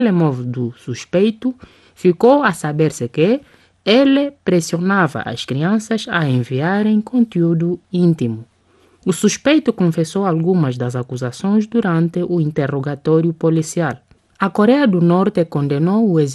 telemóvel do suspeito, ficou a saber-se que ele pressionava as crianças a enviarem conteúdo íntimo. O suspeito confessou algumas das acusações durante o interrogatório policial. A Coreia do Norte condenou o